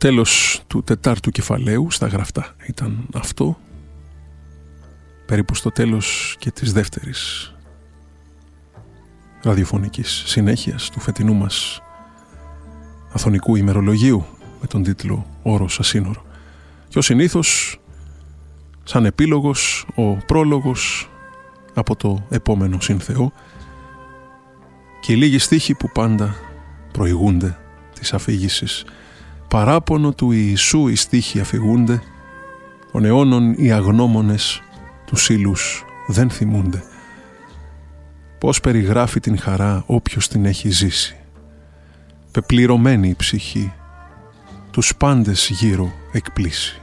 τέλος του 4ου κεφαλαίου στα γραφτά ήταν αυτό, περίπου στο τέλος και της δεύτερης ραδιοφωνικής συνέχειας του φετινού μας αθωνικού ημερολογίου με τον τίτλο «Όρος ασύνορο». Και ως συνήθως, σαν επίλογος, ο πρόλογος από το επόμενο Συνθεό και οι λίγοι στίχοι που πάντα προηγούνται της αφήγησης. Παράπονο του Ιησού οι στίχοι αφηγούνται, των αιώνων οι αγνώμονες τους ύλους δεν θυμούνται. Πώς περιγράφει την χαρά όποιος την έχει ζήσει. Πεπληρωμένη η ψυχή, τους πάντες γύρω εκπλήσει.